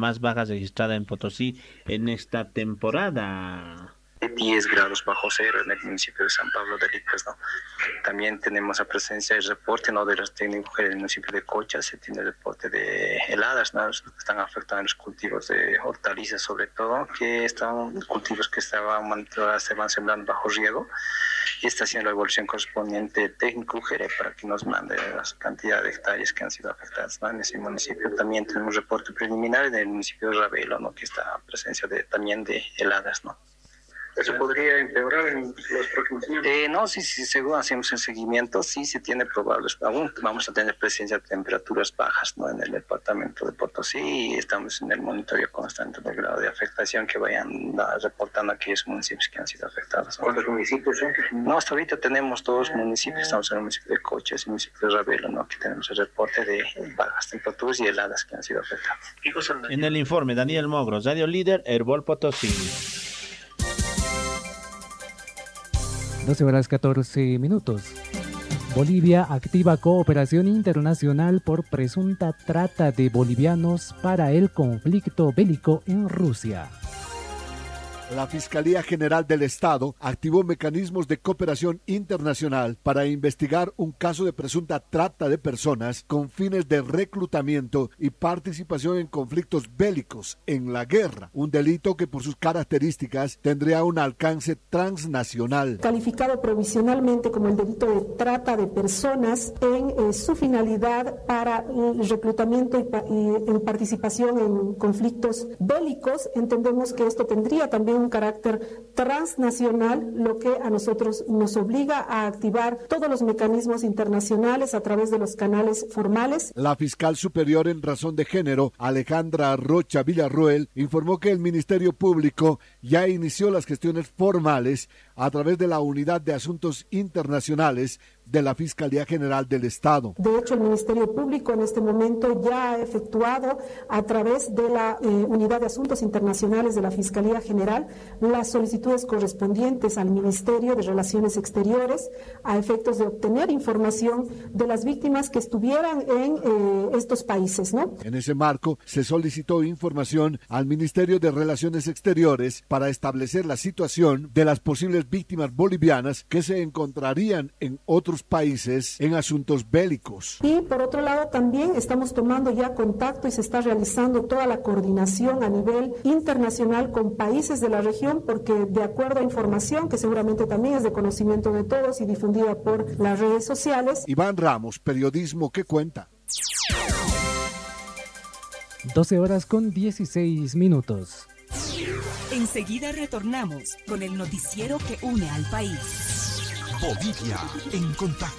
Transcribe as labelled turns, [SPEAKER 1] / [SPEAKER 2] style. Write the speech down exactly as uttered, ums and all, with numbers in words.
[SPEAKER 1] más baja registrada en Potosí en esta temporada.
[SPEAKER 2] diez grados bajo cero en el municipio de San Pablo de Lipas, ¿no? También tenemos la presencia del reporte, ¿no?, de las técnicas del municipio de Cocha. Se tiene el reporte de heladas, ¿no?, que están afectando los cultivos de hortalizas, sobre todo, que están cultivos que estaban se van sembrando bajo riego, y está haciendo la evolución correspondiente técnico U G R E para que nos mande la cantidad de hectáreas que han sido afectadas, ¿no?, en ese municipio. También tenemos un reporte preliminar en el municipio de Ravelo, ¿no?, que está en presencia de, también de heladas, ¿no?
[SPEAKER 3] ¿Eso podría empeorar en los próximos años?
[SPEAKER 2] Eh, no, sí, sí, según hacemos el seguimiento, sí se tiene probables. Aún vamos a tener presencia de temperaturas bajas, ¿no?, en el departamento de Potosí, y estamos en el monitoreo constante del grado de afectación que vayan da, reportando aquellos municipios que han sido afectados, ¿no?
[SPEAKER 3] ¿Cuántos municipios son?
[SPEAKER 2] No, hasta ahorita tenemos dos municipios, estamos en el municipio de Coches y el municipio de Ravelo, ¿no?, que tenemos el reporte de bajas temperaturas y heladas que han sido afectadas.
[SPEAKER 1] En el informe, Daniel Mogro, Radio Líder, Herbol Potosí.
[SPEAKER 4] doce horas catorce minutos. Bolivia activa cooperación internacional por presunta trata de bolivianos para el conflicto bélico en Rusia.
[SPEAKER 5] La Fiscalía General del Estado activó mecanismos de cooperación internacional para investigar un caso de presunta trata de personas con fines de reclutamiento y participación en conflictos bélicos en la guerra, un delito que por sus características tendría un alcance transnacional.
[SPEAKER 6] Calificado provisionalmente como el delito de trata de personas en eh, su finalidad para el reclutamiento y, pa y en participación en conflictos bélicos, entendemos que esto tendría también un carácter transnacional, lo que a nosotros nos obliga a activar todos los mecanismos internacionales a través de los canales formales.
[SPEAKER 5] La fiscal superior en razón de género, Alejandra Rocha Villarroel, informó que el Ministerio Público ya inició las gestiones formales a través de la Unidad de Asuntos Internacionales de la Fiscalía General del Estado.
[SPEAKER 6] De hecho, el Ministerio Público en este momento ya ha efectuado a través de la eh, Unidad de Asuntos Internacionales de la Fiscalía General las solicitudes correspondientes al Ministerio de Relaciones Exteriores a efectos de obtener información de las víctimas que estuvieran en eh, estos países, ¿no?
[SPEAKER 5] En ese marco, se solicitó información al Ministerio de Relaciones Exteriores para establecer la situación de las posibles víctimas bolivianas que se encontrarían en otros países en asuntos bélicos.
[SPEAKER 6] Y por otro lado también estamos tomando ya contacto y se está realizando toda la coordinación a nivel internacional con países de la región, porque de acuerdo a información que seguramente también es de conocimiento de todos y difundida por las redes sociales.
[SPEAKER 5] Iván Ramos, periodismo que cuenta.
[SPEAKER 4] doce horas con dieciséis minutos.
[SPEAKER 7] Enseguida retornamos con el noticiero que une al país.
[SPEAKER 8] Bolivia en contacto.